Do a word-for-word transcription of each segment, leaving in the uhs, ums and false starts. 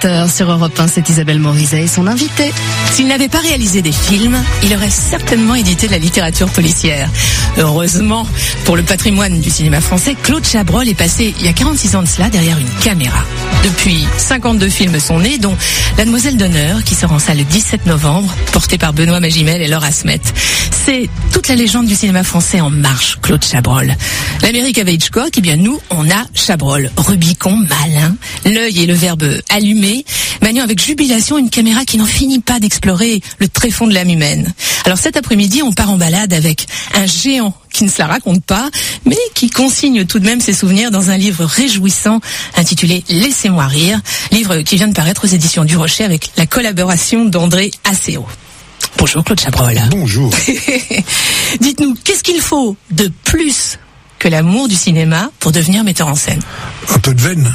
sept heures sur Europe un, c'est Isabelle Morizet et son invité. S'il n'avait pas réalisé des films, il aurait certainement édité de la littérature policière. Heureusement, pour le patrimoine du cinéma français, Claude Chabrol est passé, il y a quarante-six ans de cela, derrière une caméra. Depuis, cinquante-deux films sont nés, dont La Demoiselle d'honneur, qui sort en salle le dix-sept novembre, porté par Benoît Magimel et Laure Asmet. C'est toute la légende du cinéma français en marche, Claude Chabrol. L'Amérique avait Hitchcock, eh bien nous, on a Chabrol. Rubicon, malin, l'œil et le verbe allumé, maniant avec jubilation une caméra qui n'en finit pas d'explorer le tréfonds de l'âme humaine. Alors cet après-midi, on part en balade avec un géant qui ne se la raconte pas, mais qui consigne tout de même ses souvenirs dans un livre réjouissant intitulé « Laissez-moi rire », livre qui vient de paraître aux éditions du Rocher avec la collaboration d'André Asseo. Bonjour Claude Chabrol. Bonjour. Dites-nous, qu'est-ce qu'il faut de plus que l'amour du cinéma pour devenir metteur en scène? Un peu de veine.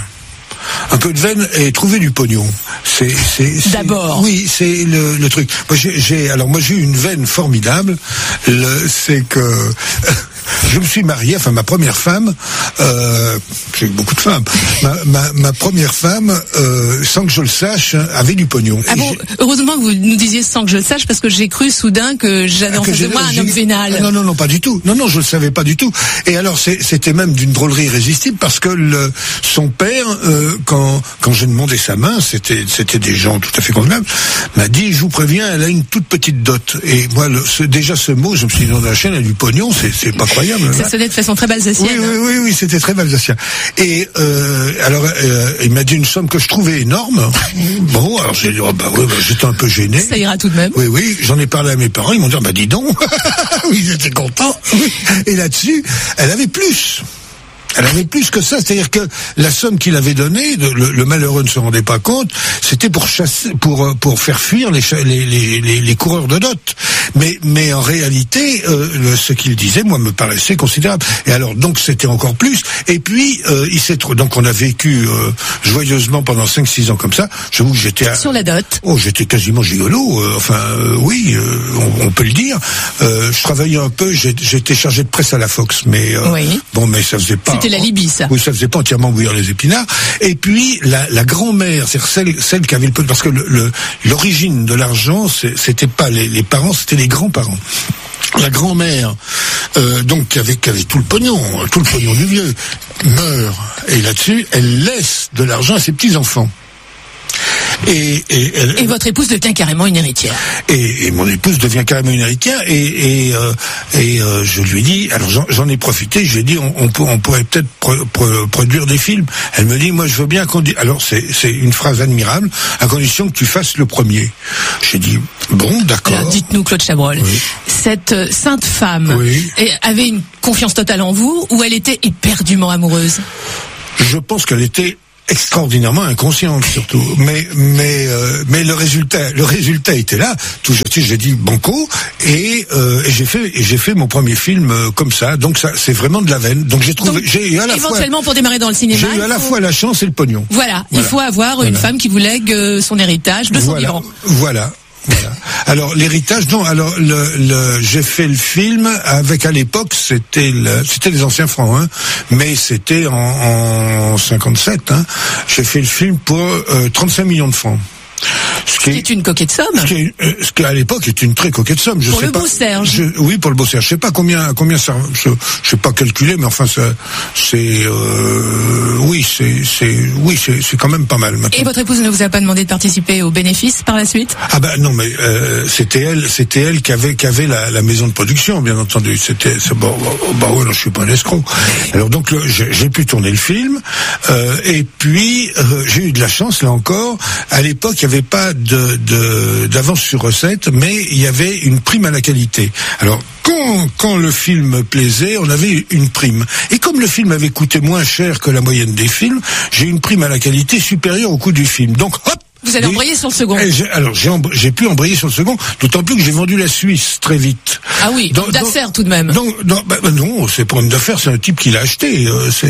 Un peu de veine et trouver du pognon. C'est, c'est, c'est D'abord. Oui, c'est le, le truc. Moi, j'ai, j'ai, alors moi, j'ai eu une veine formidable. Le, c'est que je me suis marié, enfin ma première femme, euh, j'ai eu beaucoup de femmes. Ma, ma, ma première femme, euh, sans que je le sache, avait du pognon. Ah bon, heureusement que vous nous disiez sans que je le sache, parce que j'ai cru soudain que j'avais en face de moi un homme vénal. Non, non, non, pas du tout. Non, non, je le savais pas du tout. Et alors, c'est, c'était même d'une drôlerie irrésistible parce que le, son père, euh, quand quand j'ai demandé sa main, c'était c'était des gens tout à fait convenables, m'a dit, je vous préviens, elle a une toute petite dot. Et moi, le, ce, déjà ce mot, je me suis dit, dans la chaîne, elle a du pognon, c'est c'est pas croyable. Ça sonnait de façon très balsacienne. Oui, oui, oui, oui, c'était très balsacien. Et euh, alors, euh, il m'a dit une somme que je trouvais énorme. Bon, alors j'ai dit, oh, bah, oui, bah, j'étais un peu gêné. Ça ira tout de même. Oui, oui, j'en ai parlé à mes parents, ils m'ont dit, bah dis donc, oui, ils étaient contents. Et là-dessus, elle avait plus. Elle avait plus que ça, c'est-à-dire que la somme qu'il avait donnée, le, le malheureux ne se rendait pas compte, c'était pour chasser, pour pour faire fuir les les les, les, les coureurs de dot. Mais mais en réalité, euh, le, ce qu'il disait, moi, me paraissait considérable. Et alors donc c'était encore plus. Et puis euh, il s'est donc on a vécu euh, joyeusement pendant cinq six ans comme ça. J'avoue que j'étais à, sur la dot. Oh, j'étais quasiment gigolo. Euh, enfin euh, oui, euh, on, on peut le dire. Euh, je travaillais un peu. J'ai, j'étais chargé de presse à la Fox, mais euh, oui. bon, mais ça faisait pas. C'était la Libye, ça. Oui, ça faisait pas entièrement bouillir les épinards. Et puis la, la grand-mère, c'est celle, celle qui avait le peu, parce que le, le, l'origine de l'argent, c'est, c'était pas les, les parents, c'était les grands-parents. La grand-mère, euh, donc qui avait, qui avait tout le pognon, tout le pognon du vieux, meurt. Et là-dessus, elle laisse de l'argent à ses petits-enfants. Et, et, elle, et votre épouse devient carrément une héritière. Et, et mon épouse devient carrément une héritière. Et, et, euh, et euh, je lui dis, alors j'en, j'en ai profité. Je lui ai dit, on, on, peut, on pourrait peut-être pro, pro, produire des films. Elle me dit, moi je veux bien qu'on dise. Alors c'est, c'est une phrase admirable, à condition que tu fasses le premier. J'ai dit, bon, d'accord. Alors dites-nous, Claude Chabrol, oui. Cette euh, sainte femme oui. avait une confiance totale en vous, ou elle était éperdument amoureuse? Je pense qu'elle était extraordinairement inconsciente surtout, mais mais euh, mais le résultat le résultat était là. Tout juste j'ai dit banco et, euh, et j'ai fait et j'ai fait mon premier film euh, comme ça. Donc ça c'est vraiment de la veine. Donc j'ai trouvé donc, j'ai eu à la éventuellement fois, pour démarrer dans le cinéma. J'ai eu à la faut... fois la chance et le pognon. Voilà, voilà. Il faut avoir voilà. une femme qui vous lègue euh, son héritage de son voilà. vivant. Voilà. Voilà. Alors l'héritage, non. Alors le, le, j'ai fait le film avec à l'époque c'était le, c'était les anciens francs, hein, mais c'était en, en cinquante-sept. Hein, j'ai fait le film pour euh, trente-cinq millions de francs. Ce qui est une coquette somme. Ce qui, est, euh, ce qui à l'époque est une très coquette somme. Je pour sais le pas, beau Serge. Je, oui, pour le beau Serge. Je sais pas combien, combien ça. Je, je sais pas calculer, mais enfin, ça, c'est, euh, oui, c'est, c'est, oui, c'est, c'est quand même pas mal. Maintenant. Et votre épouse ne vous a pas demandé de participer aux bénéfices par la suite? Ah ben non, mais euh, c'était elle, c'était elle qui avait, qui avait la, la maison de production, bien entendu. C'était, c'est, bon, bah ouais, non, je suis pas un escroc. Alors donc, le, j'ai, j'ai pu tourner le film, euh, et puis euh, j'ai eu de la chance là encore. À l'époque, il y avait pas de, de d'avance sur recette, mais il y avait une prime à la qualité. Alors quand quand le film plaisait, on avait une prime. Et comme le film avait coûté moins cher que la moyenne des films, j'ai une prime à la qualité supérieure au coût du film. Donc hop, Vous allez oui. embrayer sur le second. J'ai, alors j'ai, embr- j'ai pu embrayer sur le second, d'autant plus que j'ai vendu la Suisse très vite. Ah oui, Dans, homme d'affaires dans, tout de même. Non, non, bah, bah non, c'est pas homme d'affaires, c'est un type qui l'a acheté. Euh, c'est...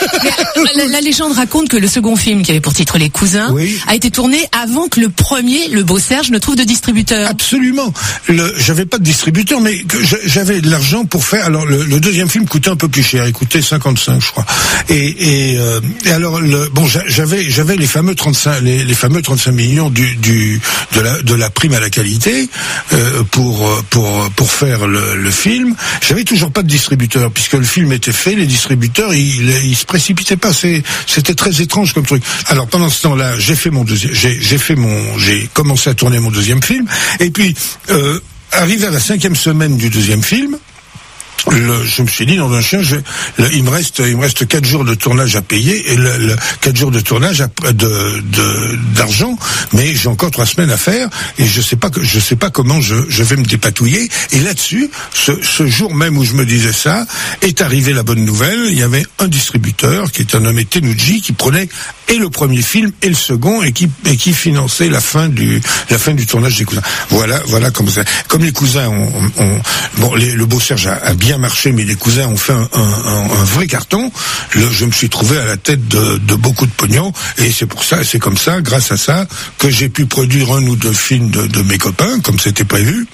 la, la légende raconte que le second film, qui avait pour titre Les Cousins, oui. a été tourné avant que le premier, Le Beau Serge, ne trouve de distributeur. Absolument. Le, j'avais pas de distributeur, mais que j'avais de l'argent pour faire. Alors le, le deuxième film coûtait un peu plus cher, il coûtait cinquante-cinq, je crois. Et, et, euh, et alors le, bon, j'avais j'avais les fameux trente-cinq, les, les fameux trente-cinq millions du, du de la de la prime à la qualité euh, pour pour pour faire le, le film. J'avais toujours pas de distributeur puisque le film était fait. Les distributeurs, ils ils se précipitaient pas. C'est, c'était très étrange comme truc. Alors pendant ce temps-là, j'ai fait mon deuxième, j'ai j'ai fait mon, j'ai commencé à tourner mon deuxième film. Et puis euh, arrivé à la cinquième semaine du deuxième film. Le, je me suis dit dans un chien, je, le, il me reste, il me reste quatre jours de tournage à payer et le, le quatre jours de tournage à, de, de d'argent, mais j'ai encore trois semaines à faire et je sais pas que je sais pas comment je, je vais me dépatouiller. Et là-dessus, ce, ce jour même où je me disais ça, est arrivée la bonne nouvelle. Il y avait un distributeur qui est un nommé Tenuji qui prenait et le premier film et le second et qui et qui finançait la fin du la fin du tournage des Cousins. Voilà, voilà comme ça. Comme les Cousins, on, on, on bon, les, le Beau Serge a, a bien marché, mais les Cousins ont fait un, un, un, un vrai carton. Le, je me suis trouvé à la tête de, de beaucoup de pognon, et c'est pour ça, c'est comme ça, grâce à ça, que j'ai pu produire un ou deux films de, de mes copains, comme c'était prévu.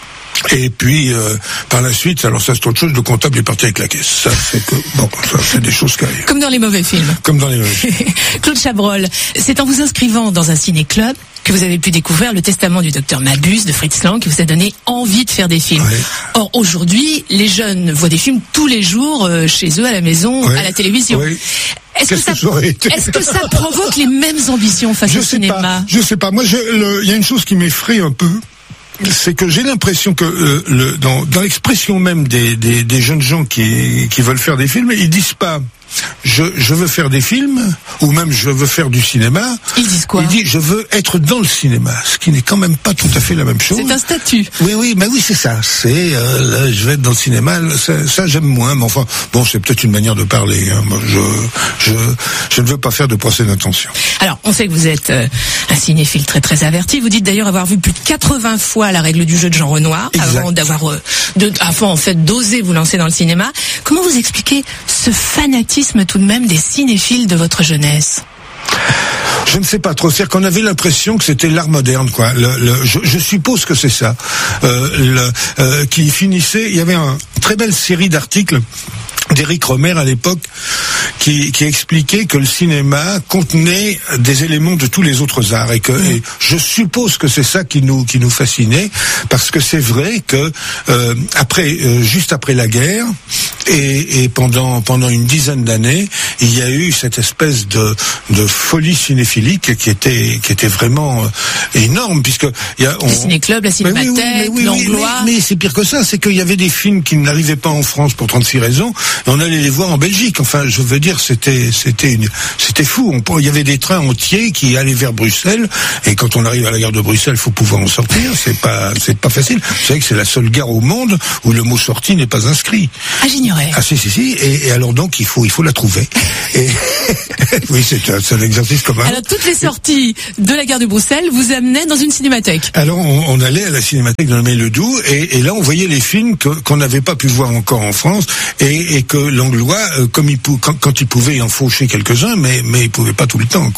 Et puis euh, par la suite, alors ça c'est autre chose, le comptable est parti avec la caisse. Ça c'est que bon, ça c'est des choses qui arrivent. Comme dans les mauvais films. Comme dans les mauvais films. Claude Chabrol, c'est en vous inscrivant dans un ciné-club que vous avez pu découvrir le testament du docteur Mabuse de Fritz Lang qui vous a donné envie de faire des films. Ouais. Or aujourd'hui, les jeunes voient des films tous les jours euh, chez eux, à la maison, ouais. à la télévision. Ouais. Est-ce que, ça, que est-ce que ça provoque les mêmes ambitions face je au sais cinéma? pas, Je sais pas. Moi, il y a une chose qui m'effraie un peu. C'est que j'ai l'impression que euh, le, dans, dans l'expression même des, des, des jeunes gens qui, qui veulent faire des films, ils disent pas je, je veux faire des films ou même je veux faire du cinéma. Ils disent quoi? Ils disent je veux être dans le cinéma, ce qui n'est quand même pas tout à fait la même chose. C'est un statut. Oui, oui, mais oui, c'est ça. C'est euh, là, je vais être dans le cinéma. Ça, ça j'aime moins, mais enfin, bon, c'est peut-être une manière de parler. Hein. Moi, je, je, je ne veux pas faire de procès d'intention. Alors, on sait que vous êtes euh, un cinéphile très très averti. Vous dites d'ailleurs avoir vu plus de quatre-vingts fois La Règle du jeu de Jean Renoir exact. avant d'avoir, euh, de, avant en fait d'oser vous lancer dans le cinéma. Comment vous expliquez ce fanatisme tout de même des cinéphiles de votre jeunesse? Je ne sais pas trop. C'est-à-dire qu'on avait l'impression que c'était l'art moderne, quoi. Le, le, je, je suppose que c'est ça. Euh, le, euh, qui finissait. Il y avait une très belle série d'articles d'Éric Romer à l'époque qui, qui expliquait que le cinéma contenait des éléments de tous les autres arts et que mmh. et je suppose que c'est ça qui nous qui nous fascinait parce que c'est vrai que euh, après euh, juste après la guerre et, et pendant pendant une dizaine d'années il y a eu cette espèce de de folie cinéphilique qui était qui était vraiment euh, énorme puisque il y a on... les ciné-clubs, la cinémathèque, oui, oui, oui, l'Anglois. mais, mais, mais c'est pire que ça, c'est qu'il y avait des films qui n'arrivaient pas en France pour trente-six raisons. On allait les voir en Belgique. Enfin, je veux dire, c'était, c'était une, c'était fou. On, il y avait des trains entiers qui allaient vers Bruxelles. Et quand on arrive à la gare de Bruxelles, faut pouvoir en sortir. C'est pas, c'est pas facile. Vous savez que c'est la seule gare au monde où le mot sortie n'est pas inscrit. Ah, j'ignorais. Ah, si, si, si. Et, et alors donc, il faut, il faut la trouver. Et oui, c'est un, c'est un exercice commun. Alors, toutes les sorties de la gare de Bruxelles vous amenaient dans une cinémathèque. Alors, on, on allait à la cinémathèque de Nommé-le-Doux et, et là, on voyait les films que, qu'on n'avait pas pu voir encore en France et, et que l'Anglois, euh, comme il pou, quand, quand il pouvait en faucher quelques-uns, mais, mais il pouvait pas tout le temps, quoi.